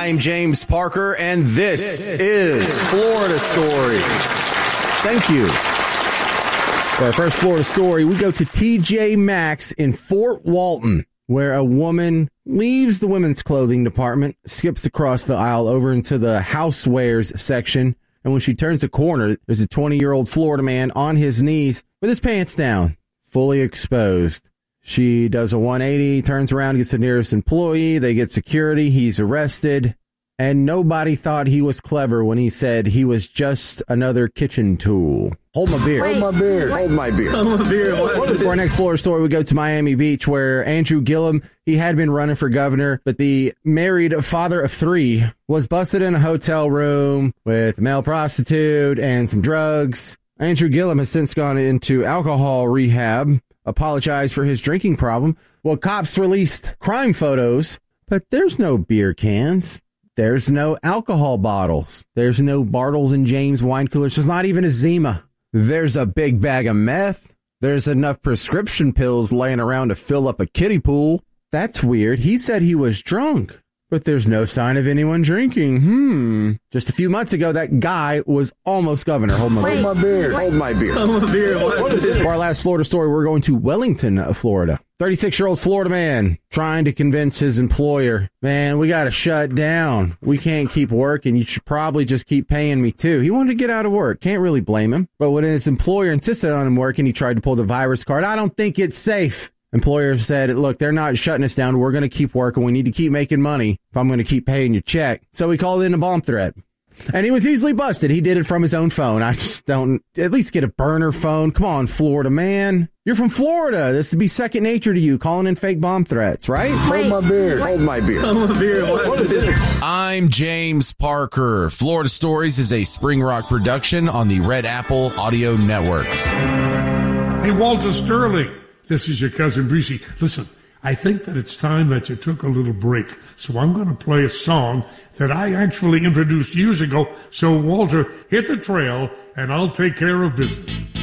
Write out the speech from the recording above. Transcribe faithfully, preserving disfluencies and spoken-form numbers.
I'm James Parker, and this, this is Florida Story. Thank you. For our first Florida story, we go to T J Maxx in Fort Walton, where a woman leaves the women's clothing department, skips across the aisle over into the housewares section, and when she turns the corner, there's a twenty-year-old Florida man on his knees with his pants down, fully exposed. She does a one eighty, turns around, gets the nearest employee, they get security, he's arrested, and nobody thought he was clever when he said he was just another kitchen tool. Hold my beer. Hold my beer. Hold my beer. Hold my beer. For our next Florida story, we go to Miami Beach, where Andrew Gillum, he had been running for governor, but the married father of three was busted in a hotel room with a male prostitute and some drugs. Andrew Gillum has since gone into alcohol rehab, apologized for his drinking problem. Well, cops released crime photos, but there's no beer cans. There's no alcohol bottles. There's no Bartles and James wine coolers. There's not even a Zima. There's a big bag of meth. There's enough prescription pills laying around to fill up a kiddie pool. That's weird. He said he was drunk, but there's no sign of anyone drinking. Hmm. Just a few months ago, that guy was almost governor. Hold my beer. Hold my beer. Hold my beer. Hold my beer. For our last Florida story, we're going to Wellington, Florida. thirty-six-year-old Florida man trying to convince his employer, man, we got to shut down. We can't keep working. You should probably just keep paying me, too. He wanted to get out of work. Can't really blame him. But when his employer insisted on him working, he tried to pull the virus card. I don't think it's safe. Employer said, look, they're not shutting us down. We're going to keep working. We need to keep making money if I'm going to keep paying your check. So he called in a bomb threat. And he was easily busted. He did it from his own phone. I just don't, at least get a burner phone. Come on, Florida, man. You're from Florida. This would be second nature to you, calling in fake bomb threats, right? Hold my beer. Hold my beer. Hold my beer. I'm James Parker. Florida Stories is a Spring Rock production on the Red Apple Audio Networks. Hey, Walter Sterling. This is your cousin Breezy. Listen, I think that it's time that you took a little break. So I'm going to play a song that I actually introduced years ago. So, Walter, hit the trail, and I'll take care of business.